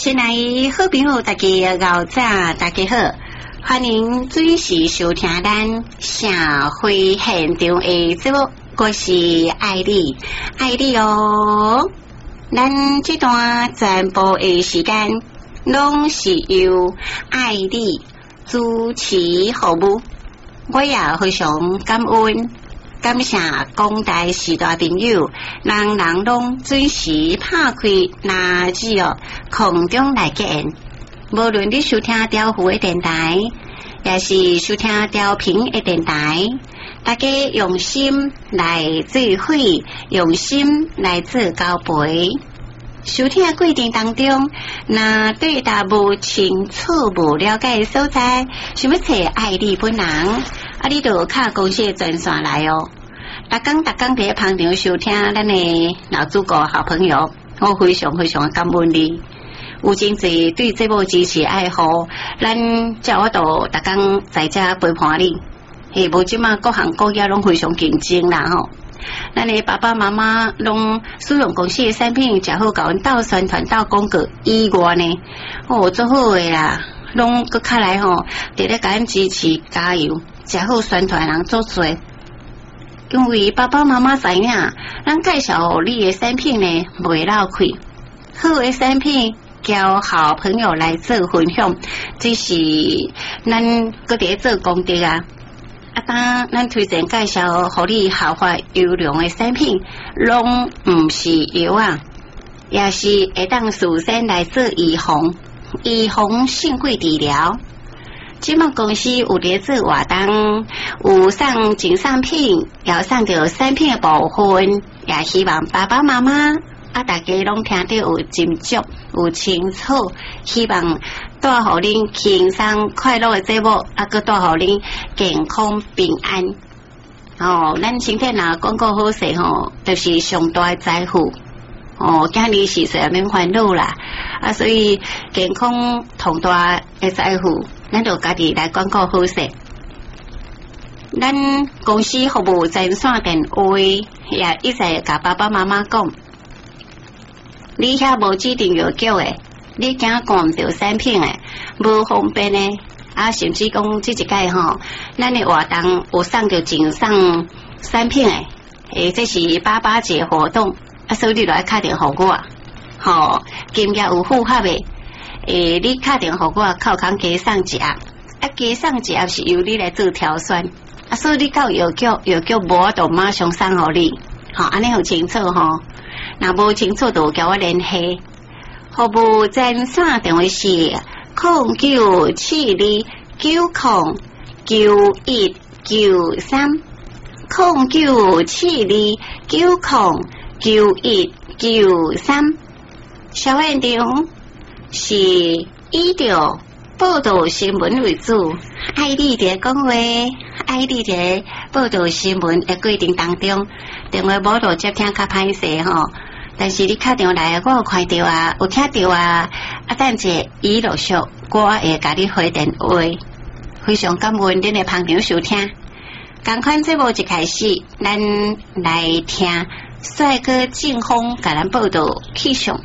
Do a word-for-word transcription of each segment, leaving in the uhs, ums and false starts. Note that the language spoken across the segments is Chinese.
亲爱的好朋友，大家早早大家好，欢迎准时收听咱社会现场的节目，我是艾丽，艾丽哦。咱这段全部的时间，拢是由艾丽主持服务，我也非常感恩。感谢广大时代朋友，人人拢准时拍开垃圾哦，空中来见。无论你收听调湖的电台，也是收听调频的电台，大家用心来做伙，用心来做交陪。收听的过程当中，若对答无清楚、无了解的所在，想要找爱你本人，啊，你就敲公司的专线来哦。逐工逐工伫旁边收听咱的老主顾好朋友，我非常非常感恩你。有真侪对节目支持爱好，咱叫我都逐工在遮陪伴你。嘿，无即马各行各业拢非常竞争啦吼。咱的爸爸妈妈拢使用公司的产品，诚好，甲阮斗宣传、斗广告以外呢，哦，做好诶啦，拢搁较来吼，伫咧甲咱支持加油，诚好宣传人做多。因为爸爸妈妈知影，咱介绍你的产品呢，袂漏开，好的产品交好朋友来做分享，这是咱搁伫做功德啊。啊，当咱推荐介绍互你豪华优良的产品，拢毋是药啊，也是会当事先来做预防，预防胜过治疗。即卖公司有咧做活动，有送精产品，也送到产品的部分，也希望爸爸妈妈啊，大家拢听得有斟酌，有清楚，希望带互恁轻松快乐的节目，啊，佮带互恁健康平安。哦，咱身体若广告好势吼，就是上大的财富。哦，今日是岁免烦恼啦，啊，所以健康同大的财富，咱就家己来广告好势。咱公司服务专线电话也一直甲爸爸妈妈讲，你遐无指定药局诶，你惊赶毋到产品诶，无方便诶，啊，甚至讲即一届吼，咱诶活动有送着精送产品诶，诶，这是八八节活动。啊，所以你来敲电互我，吼，金额有符合的，诶，你敲电互我，靠空加送一盒，啊，加送一盒是由你来做挑选，啊，所以你到药局，药局无我就马上送互你，吼，安尼好清楚吼，若无清楚就交我联系，服务专线电话是零九七二九零九一九三，零九七二九零。九一九三，小现场是以着报道新闻为主，爱你伫讲话，爱你伫报道新闻的过程当中，电话无就接听较歹势吼。但是你敲电话来，我有看到啊，有听到啊，啊，等者伊陆续我会甲你回电话，非常感恩恁的旁场收听。同款节目一开始，咱来听。帅哥劲风甲咱报道气象。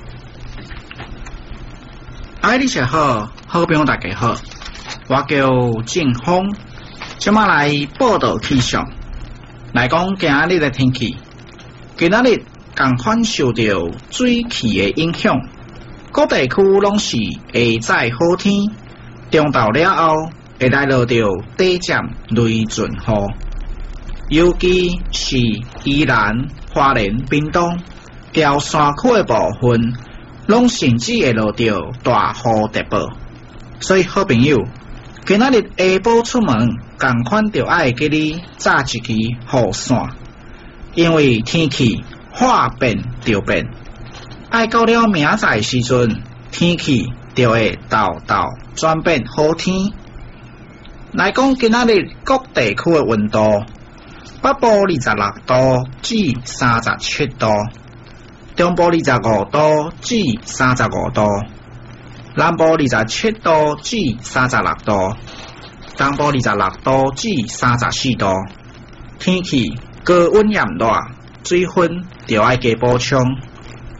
哎，你好，好朋友大家好，我叫劲风，今麦来报道气象，来讲今日的天气。今日共款受到水汽的影响，各地区拢是下载好天，中昼了后会来落到短暂雷阵雨。尤其是宜兰、花莲、屏东、条山区的部分，拢甚至会落到大雨特报。所以，好朋友，今仔日下晡出门，共款就爱记你扎一支雨伞，因为天气话变就变，爱到了明仔时阵，天气就会豆豆转变好天。来讲今仔日各地区的温度。北部二十六度至三十七度，中部二十五度至三十五度，南部二十七度至三十六度，东部二十六度至三十四度。天气高温炎热，水分就要加补充。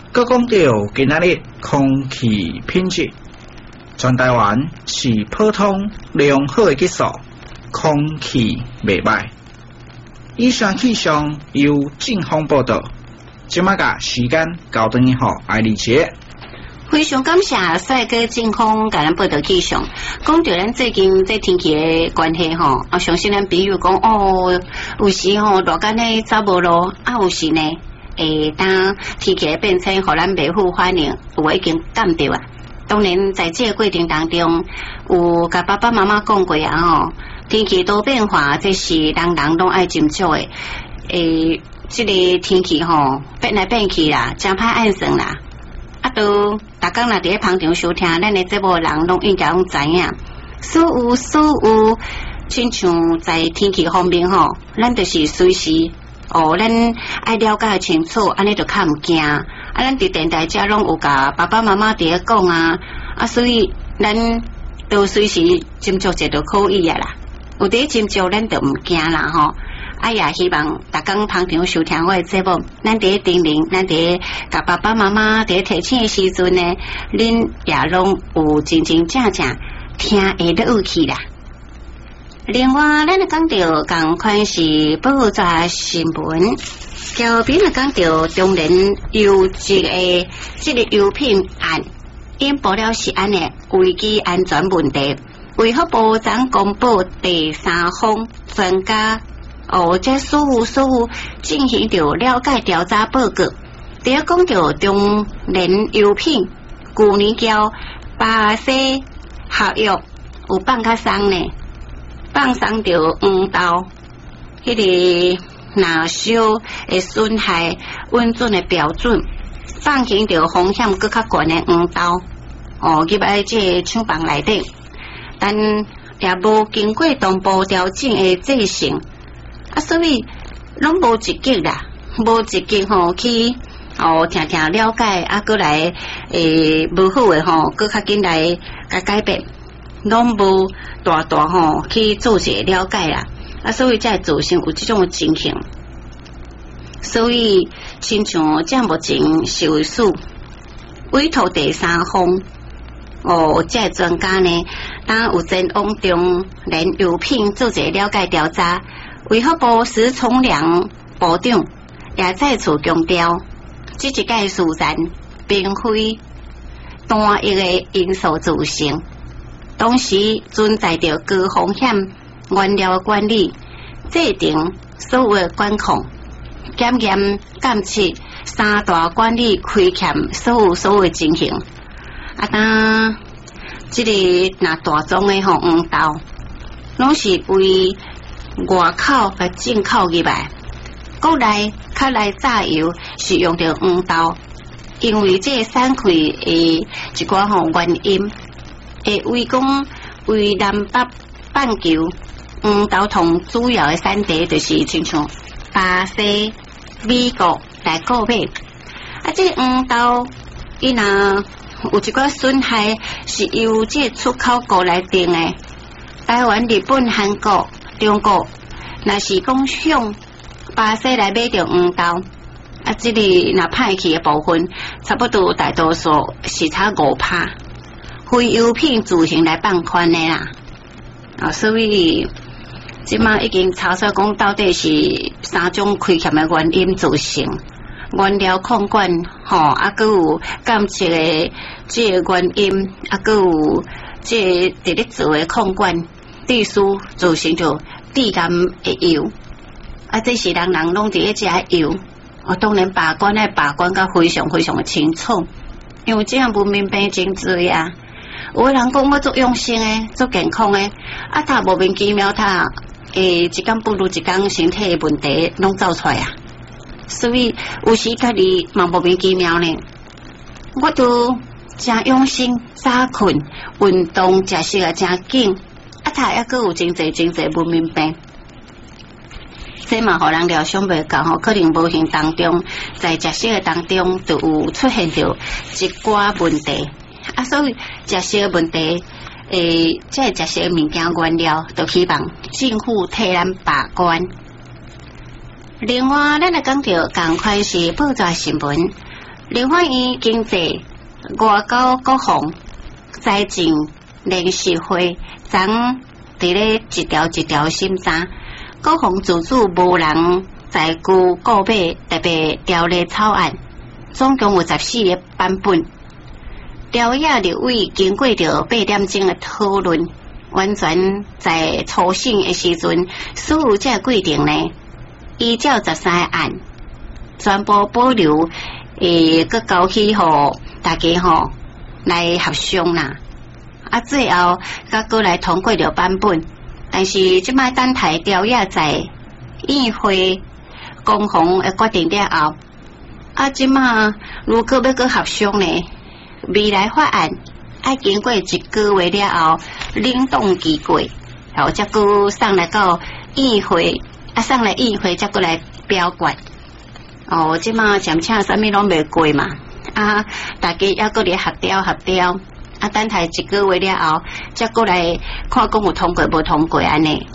佮讲到今仔日空气品质，全台湾是普通良好的技术，空气袂歹。以上气象由警方报道，即马个时间交等于好爱丽姐。 非常感谢帅哥警方甲咱报道气象，讲到咱最近这天气的关系吼，啊，相信咱比如讲哦，有时吼热干呢走无路，啊有时呢，诶，当天气变迁，互咱袂负反应，有已经感到啊。当然，在这个过程当中，有甲爸爸妈妈讲过啊吼，天气多变化，这是人人拢爱斟酌的。诶，这个天气吼变来变去啦，真歹按算啦。啊，都逐工若伫咧旁场收听，咱的节目人拢应该拢知影。所有所有，亲像在天气方面吼，咱就是随时哦，咱爱了解清楚，安尼就较毋惊。啊，咱伫电台遮拢有甲爸爸妈妈伫咧讲啊，啊，所以咱都随时斟酌者就可以啊啦。有伫斟酌，咱就毋惊啦吼。啊，也希望逐工旁场收听我的节目，咱伫咧叮咛，咱伫咧甲爸爸妈妈伫咧提醒的时阵呢，恁也拢有真真正正听会得有去啦。另外，咱咧讲到共款是报纸新闻，交边咧讲到中联邮局的这个邮品案，引爆了是安的危机安全问题。卫福部长公布第三方专家。哦，这所有所有进行着了解调查报告，第一讲到中联邮品去年交巴西合约有放较松呢，放松着黄豆，迄、那个若烧会损害温准的标准，放行着风险搁较悬的黄豆，哦，入来这厂房内底，但也无经过同步调整的制成。啊，所以拢无一击啦，无一击吼去哦，听听了解，啊，过来诶无好诶吼，搁较紧来甲改变，拢无大大吼去做一个了解啦，啊，所以才会造成有这种情形。所以，亲像这目前事务所委托第三方哦，这专家呢，当有前往中联邮品做一个了解调查。卫福部石崇良部长也再次强调，这一届事件并非单一个因素造成，同时存在着高风险原料的管理、制定所有的管控、检验监测三大管理亏欠所有所有的情形。啊，当这个那大宗的吼黄豆，拢是为外口甲进口入来，国内较来榨油是用着黄豆，因为这产区诶一寡吼原因，会为讲为南北半球黄豆同主要诶产地就是亲像巴西、美国来购买，啊，这黄豆伊若有一寡损害是由这出口国来定诶，台湾、日本、韩国。中国若是讲向巴西来买着黄豆，啊，这里若派去的部分，差不多大多数是差五趴，非邮品自行来放宽的啦。啊，所以即马已经查出讲到底是三种亏欠的原因造成，原料控管吼，啊，佮有监测的这个原因，啊，佮有这伫咧做的控管。地书造成着致癌的油，啊，这是人人拢伫咧食油，哦，当然把关咧把关甲非常非常的清楚，因为这样文明病真多啊。有个人讲我做养生诶，做健康诶，啊，他莫名其妙他诶，一天不如一天身体的问题拢走出来啊。所以有时家己嘛莫名其妙呢，我都真养生，早困，运动，食食啊真紧。啊，他还佫有真侪真侪文明病，这嘛互人料想袂到吼，可能无形当中，在食食的当中就有出现着一寡问题，啊，所以食食的问题，诶，这食食的物件原料，就希望政府替咱把关。另外，咱来讲到同款是报纸新闻， 林焕英经济外交国防财政联席会昨伫咧一条一条审查，国防自主无人在顾购买特别条例草案，总共有十四个版本。条约立委经过着八点钟的讨论，完全在初审的时阵，所有这规定呢，依照十三案全部保留，诶，佮交去互大家吼来协商啦。啊，最后佮过来通过着版本，但是即摆等待条约在议会公防的决定了后，啊，即摆如果要佮协商呢？未来法案要经过一个月了后，冷冻期过，然后才佮送来到议会，啊，送来议会才佮来表决。哦，即马暂且啥物拢未过嘛，啊，大家还佮咧协调协调，啊，等待一个月了后，才佮来看讲有通过无通过安尼。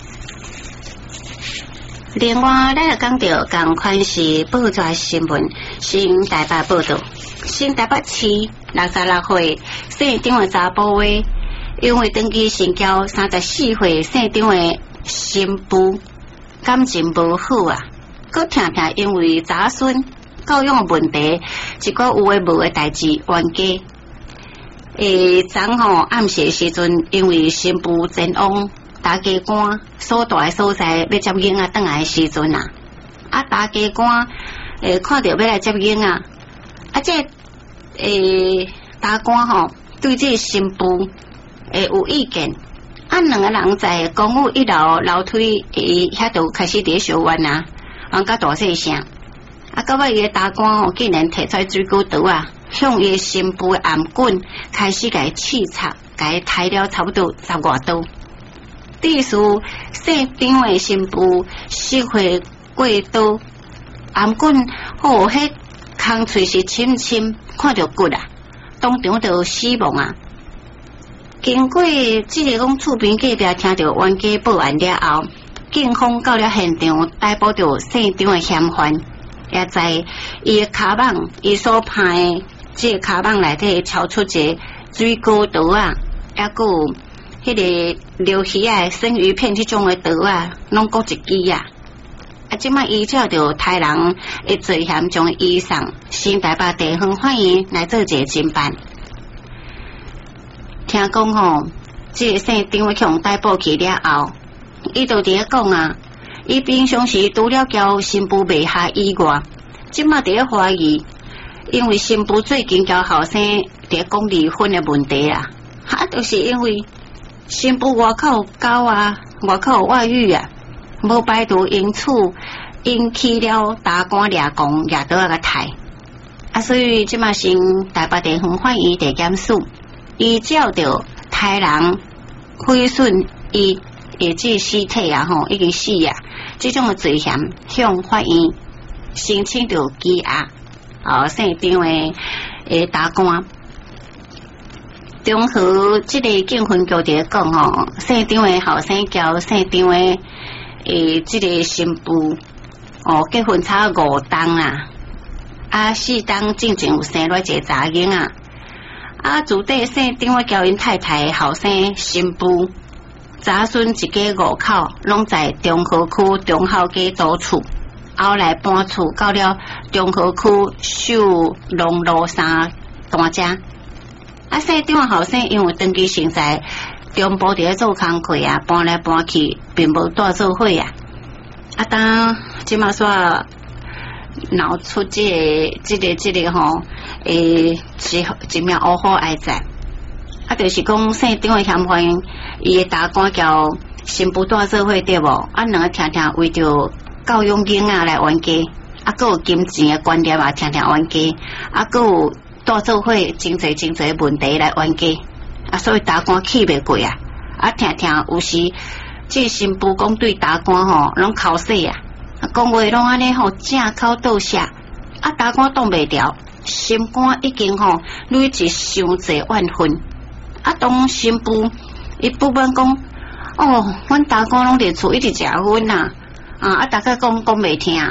另外，咱也讲到同款是报纸新闻，新台北报道。新台北市六十六岁姓张的查甫话，因为登记成交三十四岁姓张的新妇感情无好啊，佮常常因为查孙教养的问题，一个有诶无诶代志冤家。诶，昨吼暗时时阵，因为新妇前往大家官所在诶所在要接囡仔转来诶时阵啊，啊大家官诶看到要来接囡仔。啊，这诶，大官吼对这新妇诶有意见，啊，两个人在公寓一楼楼梯诶遐度开始伫相怨啊，讲甲大细声，啊，到尾伊个大官吼竟然摕出来水果刀啊，向伊新妇诶颔棍开始甲伊刺插，甲伊抬了差不多十外刀。第四，姓张诶新妇失血过刀，颔棍哦迄。空喙是深深看到骨啊，当场就死亡啊！经过这个讲厝边隔壁听到冤家报案了后，警方到了现场逮捕到姓张的嫌犯，也在伊的骹网，伊所拍的这个骹网内底抄出一个水果刀啊，也有迄个流鱼啊、生鱼片这种的刀啊，拢各一支啊。啊，即摆依照着台人的罪嫌，将移送新台北地方法院来做一个侦办。听讲吼，这个姓张的强逮捕去了后，伊就伫咧讲啊，伊平常时除了交新妇卖下以外，即摆伫咧怀疑，因为新妇最近交后生伫咧讲离婚的问题啊，啊，就是因为新妇外口有狗啊，外口有外遇啊。无排除因此引起了大官掠公掠倒啊个台啊，所以即嘛新台北地方法院地检署依照着台人毁损伊诶即尸体啊吼已经死啊，即种嘅罪嫌向法院申请着羁押，哦，姓张诶诶大官。中和即个警分局伫咧讲吼，姓张诶后生交姓张诶。诶，即个新妇哦，结婚差五档啊，啊四档正正有生了一个查囡仔，啊自底姓张诶交因太太后生新妇，查孙一家五口拢在中和区中孝街租厝，后来搬厝到了中和区秀龙路三单家，啊姓张诶后生因为登记成在。中部伫咧做工课啊，搬来搬去，并无带做伙啊。啊，当即马煞闹出即、这个、即、这个、即、这个吼，诶，一一名乌虎哀在。啊，就是讲姓张诶嫌犯，伊诶大官交新妇带做伙对无？啊，两个常常为着教养囡仔来冤家，啊，佮有金钱诶观念啊，常常冤家，啊，佮有带做伙真侪真侪问题来冤家。啊，所以大官气袂过啊！啊，听听有时这新妇讲对大官吼，拢口死啊，讲话拢安尼吼，正口倒写，啊，大官挡袂牢，心肝已经吼累积伤济怨恨。啊，当新妇伊不满讲，哦，阮大官拢伫厝一直食薰呐，啊，啊，大家讲讲袂听，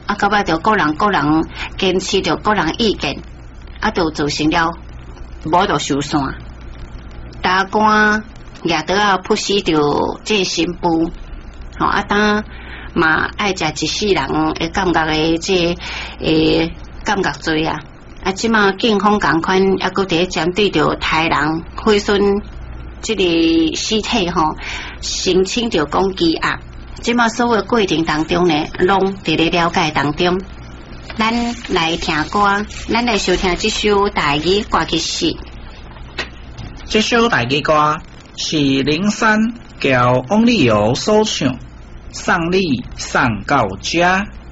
啊，到尾就个人个人坚持着个人意见，啊，就造成了无就收线。大官也都要迫使着这新妇，吼啊，当嘛爱食一世人会感觉的这诶感觉罪啊！啊，即马警方共款，还搁伫针对着台人毁损这个尸体吼，申请着讲羁押。即马所有过程当中呢，拢伫咧了解当中。咱来听歌，咱来收听这首台语歌曲是。 这首台语歌是灵山交翁丽友所唱，送你送到家。